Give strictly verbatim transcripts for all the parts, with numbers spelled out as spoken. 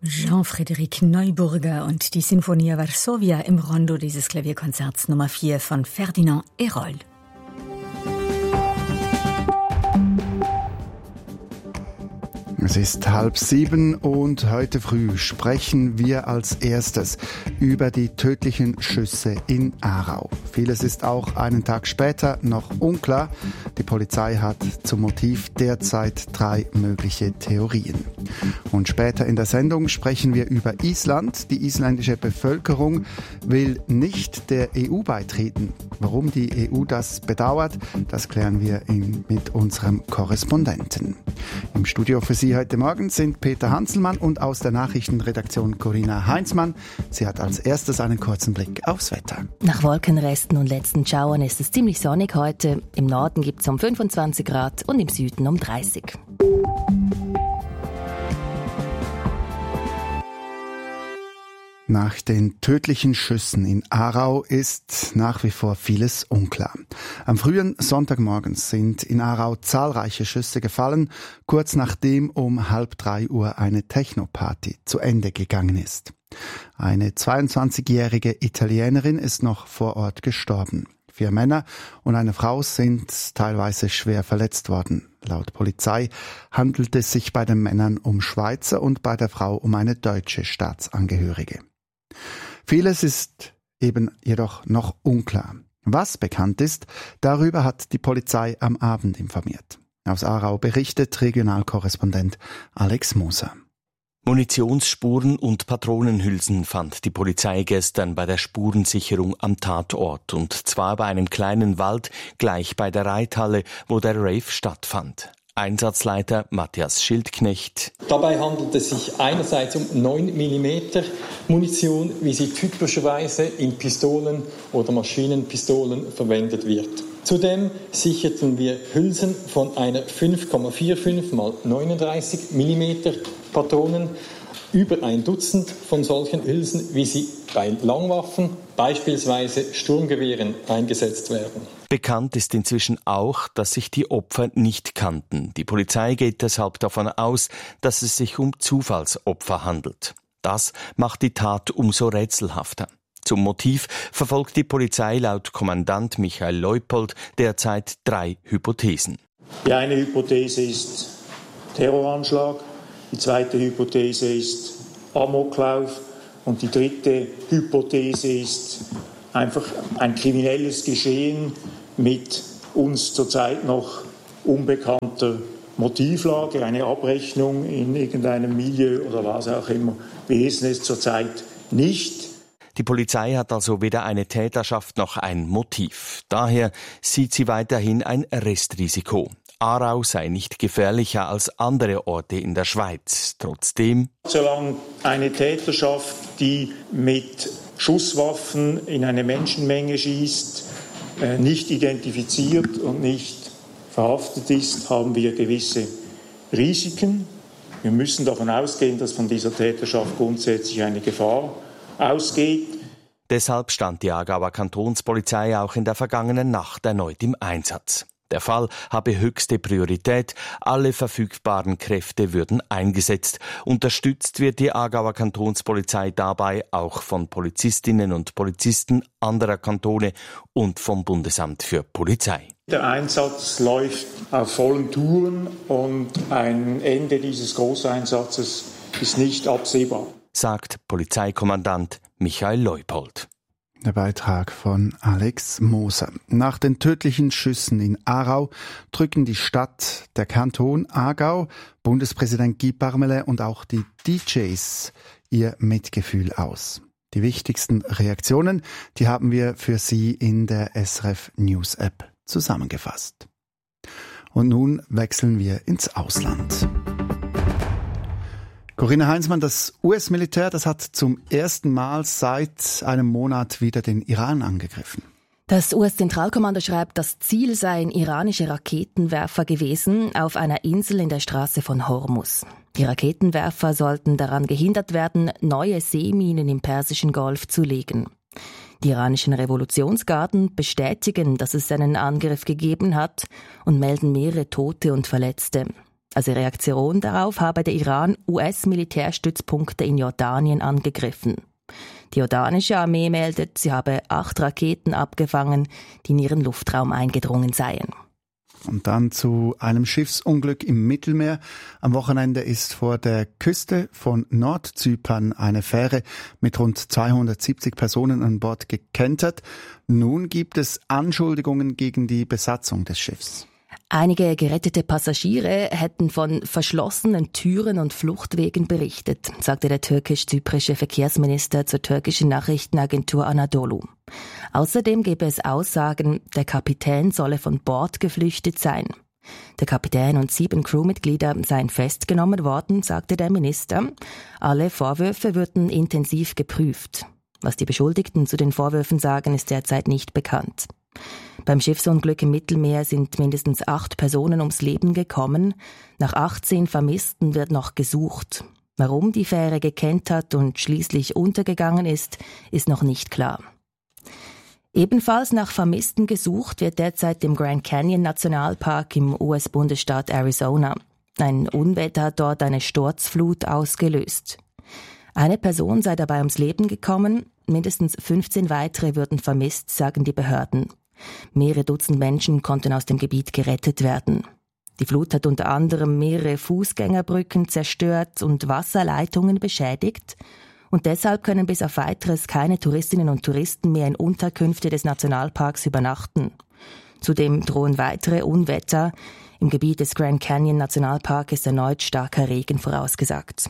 Jean-Frédéric Neuburger und die Sinfonia Varsovia im Rondo dieses Klavierkonzerts Nummer vier von Ferdinand Hérold. Es ist halb sieben und heute früh sprechen wir als erstes über die tödlichen Schüsse in Aarau. Vieles ist auch einen Tag später noch unklar. Die Polizei hat zum Motiv derzeit drei mögliche Theorien. Und später in der Sendung sprechen wir über Island. Die isländische Bevölkerung will nicht der E U beitreten. Warum die E U das bedauert, das klären wir in, mit unserem Korrespondenten. Im Studio für Sie heute Morgen sind Peter Hanselmann und aus der Nachrichtenredaktion Corinna Heinzmann. Sie hat als erstes einen kurzen Blick aufs Wetter. Nach Wolkenresten und letzten Schauern ist es ziemlich sonnig heute. Im Norden gibt es um fünfundzwanzig Grad und im Süden um dreißig. Nach den tödlichen Schüssen in Aarau ist nach wie vor vieles unklar. Am frühen Sonntagmorgens sind in Aarau zahlreiche Schüsse gefallen, kurz nachdem um halb drei Uhr eine Techno-Party zu Ende gegangen ist. Eine zweiundzwanzigjährige Italienerin ist noch vor Ort gestorben. Vier Männer und eine Frau sind teilweise schwer verletzt worden. Laut Polizei handelt es sich bei den Männern um Schweizer und bei der Frau um eine deutsche Staatsangehörige. Vieles ist eben jedoch noch unklar. Was bekannt ist, darüber hat die Polizei am Abend informiert. Aus Aarau berichtet Regionalkorrespondent Alex Moser. Munitionsspuren und Patronenhülsen fand die Polizei gestern bei der Spurensicherung am Tatort, und zwar bei einem kleinen Wald gleich bei der Reithalle, wo der Rave stattfand. Einsatzleiter Matthias Schildknecht. Dabei handelt es sich einerseits um neun Millimeter Munition, wie sie typischerweise in Pistolen oder Maschinenpistolen verwendet wird. Zudem sicherten wir Hülsen von einer fünf Komma fünfundvierzig mal neununddreißig Millimeter Patronen, über ein Dutzend von solchen Hülsen, wie sie bei Langwaffen, beispielsweise Sturmgewehren, eingesetzt werden. Bekannt ist inzwischen auch, dass sich die Opfer nicht kannten. Die Polizei geht deshalb davon aus, dass es sich um Zufallsopfer handelt. Das macht die Tat umso rätselhafter. Zum Motiv verfolgt die Polizei laut Kommandant Michael Leupold derzeit drei Hypothesen. Die eine Hypothese ist Terroranschlag, die zweite Hypothese ist Amoklauf und die dritte Hypothese ist einfach ein kriminelles Geschehen mit uns zurzeit noch unbekannter Motivlage, eine Abrechnung in irgendeinem Milieu oder was auch immer. Wir wissen es zurzeit nicht. Die Polizei hat also weder eine Täterschaft noch ein Motiv. Daher sieht sie weiterhin ein Restrisiko. Aarau sei nicht gefährlicher als andere Orte in der Schweiz. Trotzdem: Solange eine Täterschaft, die mit Schusswaffen in eine Menschenmenge schießt, nicht identifiziert und nicht verhaftet ist, haben wir gewisse Risiken. Wir müssen davon ausgehen, dass von dieser Täterschaft grundsätzlich eine Gefahr ausgeht. Deshalb stand die Aargauer Kantonspolizei auch in der vergangenen Nacht erneut im Einsatz. Der Fall habe höchste Priorität, alle verfügbaren Kräfte würden eingesetzt. Unterstützt wird die Aargauer Kantonspolizei dabei auch von Polizistinnen und Polizisten anderer Kantone und vom Bundesamt für Polizei. Der Einsatz läuft auf vollen Touren und ein Ende dieses Großeinsatzes ist nicht absehbar, sagt Polizeikommandant Michael Leupold. Der Beitrag von Alex Moser. Nach den tödlichen Schüssen in Aarau drücken die Stadt, der Kanton Aargau, Bundespräsident Guy Parmelin und auch die D Js ihr Mitgefühl aus. Die wichtigsten Reaktionen, die haben wir für Sie in der S R F News App zusammengefasst. Und nun wechseln wir ins Ausland. Corinna Heinzmann, das U S-Militär, das hat zum ersten Mal seit einem Monat wieder den Iran angegriffen. Das U S-Zentralkommando schreibt, das Ziel seien iranische Raketenwerfer gewesen auf einer Insel in der Straße von Hormuz. Die Raketenwerfer sollten daran gehindert werden, neue Seeminen im Persischen Golf zu legen. Die iranischen Revolutionsgarden bestätigen, dass es einen Angriff gegeben hat und melden mehrere Tote und Verletzte. Als Reaktion darauf habe der Iran U S-Militärstützpunkte in Jordanien angegriffen. Die jordanische Armee meldet, sie habe acht Raketen abgefangen, die in ihren Luftraum eingedrungen seien. Und dann zu einem Schiffsunglück im Mittelmeer. Am Wochenende ist vor der Küste von Nordzypern eine Fähre mit rund zweihundertsiebzig Personen an Bord gekentert. Nun gibt es Anschuldigungen gegen die Besatzung des Schiffs. Einige gerettete Passagiere hätten von verschlossenen Türen und Fluchtwegen berichtet, sagte der türkisch-zyprische Verkehrsminister zur türkischen Nachrichtenagentur Anadolu. Außerdem gebe es Aussagen, der Kapitän solle von Bord geflüchtet sein. Der Kapitän und sieben Crewmitglieder seien festgenommen worden, sagte der Minister. Alle Vorwürfe würden intensiv geprüft. Was die Beschuldigten zu den Vorwürfen sagen, ist derzeit nicht bekannt. Beim Schiffsunglück im Mittelmeer sind mindestens acht Personen ums Leben gekommen. Nach achtzehn Vermissten wird noch gesucht. Warum die Fähre gekentert und schließlich untergegangen ist, ist noch nicht klar. Ebenfalls nach Vermissten gesucht wird derzeit im Grand Canyon Nationalpark im U S-Bundesstaat Arizona. Ein Unwetter hat dort eine Sturzflut ausgelöst. Eine Person sei dabei ums Leben gekommen, mindestens fünfzehn weitere würden vermisst, sagen die Behörden. Mehrere Dutzend Menschen konnten aus dem Gebiet gerettet werden. Die Flut hat unter anderem mehrere Fußgängerbrücken zerstört und Wasserleitungen beschädigt. Und deshalb können bis auf Weiteres keine Touristinnen und Touristen mehr in Unterkünfte des Nationalparks übernachten. Zudem drohen weitere Unwetter. Im Gebiet des Grand Canyon Nationalpark ist erneut starker Regen vorausgesagt.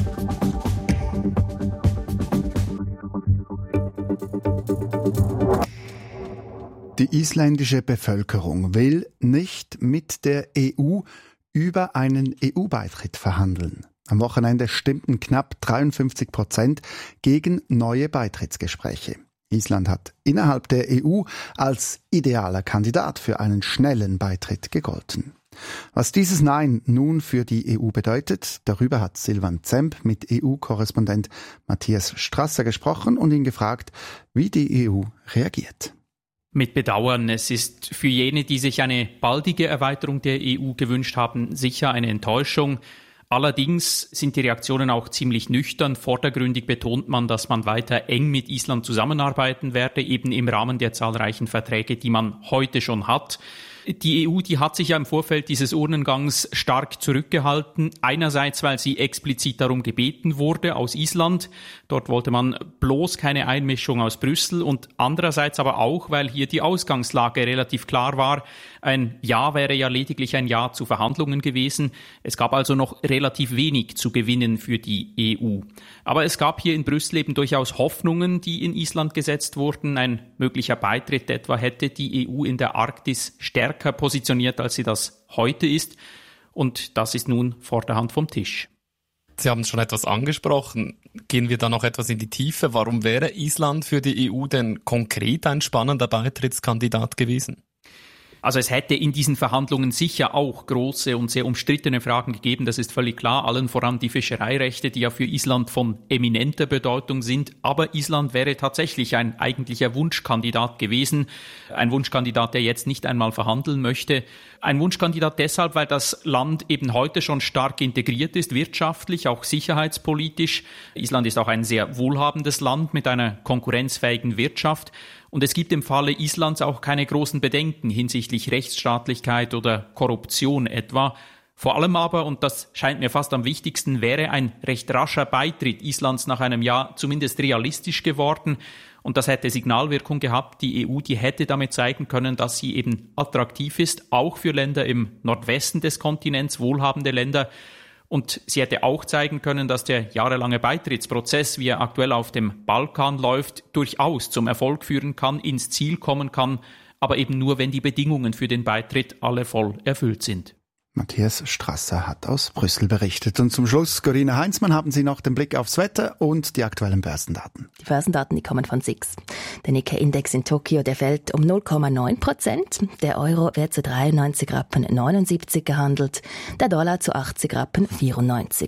Die isländische Bevölkerung will nicht mit der E U über einen E U-Beitritt verhandeln. Am Wochenende stimmten knapp dreiundfünfzig Prozent gegen neue Beitrittsgespräche. Island hat innerhalb der E U als idealer Kandidat für einen schnellen Beitritt gegolten. Was dieses Nein nun für die E U bedeutet, darüber hat Silvan Zemp mit E U-Korrespondent Matthias Strasser gesprochen und ihn gefragt, wie die E U reagiert. Mit Bedauern. Es ist für jene, die sich eine baldige Erweiterung der E U gewünscht haben, sicher eine Enttäuschung. Allerdings sind die Reaktionen auch ziemlich nüchtern. Vordergründig betont man, dass man weiter eng mit Island zusammenarbeiten werde, eben im Rahmen der zahlreichen Verträge, die man heute schon hat. Die E U, die hat sich ja im Vorfeld dieses Urnengangs stark zurückgehalten. Einerseits, weil sie explizit darum gebeten wurde aus Island. Dort wollte man bloß keine Einmischung aus Brüssel. Und andererseits aber auch, weil hier die Ausgangslage relativ klar war. Ein Ja wäre ja lediglich ein Ja zu Verhandlungen gewesen. Es gab also noch relativ wenig zu gewinnen für die E U. Aber es gab hier in Brüssel eben durchaus Hoffnungen, die in Island gesetzt wurden. Ein möglicher Beitritt etwa hätte die E U in der Arktis stärker positioniert, als sie das heute ist. Und das ist nun vor der Hand vom Tisch. Sie haben schon etwas angesprochen. Gehen wir da noch etwas in die Tiefe. Warum wäre Island für die E U denn konkret ein spannender Beitrittskandidat gewesen? Also es hätte in diesen Verhandlungen sicher auch große und sehr umstrittene Fragen gegeben, das ist völlig klar, allen voran die Fischereirechte, die ja für Island von eminenter Bedeutung sind. Aber Island wäre tatsächlich ein eigentlicher Wunschkandidat gewesen, ein Wunschkandidat, der jetzt nicht einmal verhandeln möchte. Ein Wunschkandidat deshalb, weil das Land eben heute schon stark integriert ist, wirtschaftlich, auch sicherheitspolitisch. Island ist auch ein sehr wohlhabendes Land mit einer konkurrenzfähigen Wirtschaft. Und es gibt im Falle Islands auch keine großen Bedenken hinsichtlich Rechtsstaatlichkeit oder Korruption etwa. Vor allem aber, und das scheint mir fast am wichtigsten, wäre ein recht rascher Beitritt Islands nach einem Jahr zumindest realistisch geworden. Und das hätte Signalwirkung gehabt. Die E U, die hätte damit zeigen können, dass sie eben attraktiv ist, auch für Länder im Nordwesten des Kontinents, wohlhabende Länder. Und sie hätte auch zeigen können, dass der jahrelange Beitrittsprozess, wie er aktuell auf dem Balkan läuft, durchaus zum Erfolg führen kann, ins Ziel kommen kann, aber eben nur, wenn die Bedingungen für den Beitritt alle voll erfüllt sind. Matthias Strasser hat aus Brüssel berichtet. Und zum Schluss, Corinna Heinzmann, haben Sie noch den Blick aufs Wetter und die aktuellen Börsendaten. Die Börsendaten, die kommen von S I X. Der Nikkei-Index in Tokio, der fällt um null Komma neun Prozent. Der Euro wird zu dreiundneunzig Rappen neunundsiebzig gehandelt, der Dollar zu achtzig Rappen vierundneunzig.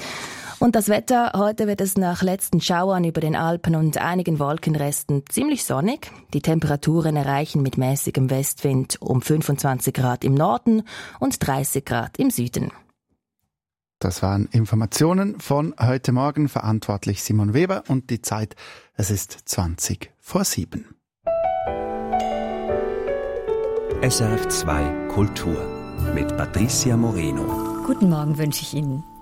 Und das Wetter, heute wird es nach letzten Schauern über den Alpen und einigen Wolkenresten ziemlich sonnig. Die Temperaturen erreichen mit mäßigem Westwind um fünfundzwanzig Grad im Norden und dreißig Grad im Süden. Das waren Informationen von heute Morgen, verantwortlich Simon Weber und die Zeit, es ist zwanzig vor sieben. S R F zwei Kultur mit Patricia Moreno. Guten Morgen wünsche ich Ihnen.